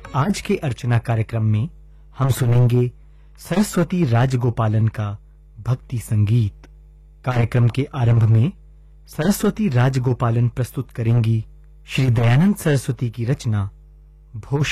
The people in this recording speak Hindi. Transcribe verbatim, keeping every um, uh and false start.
आज के अर्चना कार्यक्रम में हम सुनेंगे सरस्वती राजगोपालन का भक्ति संगीत। कार्यक्रम के आरंभ में सरस्वती राजगोपालन प्रस्तुत करेंगी श्री दयानंद सरस्वती की रचना भोश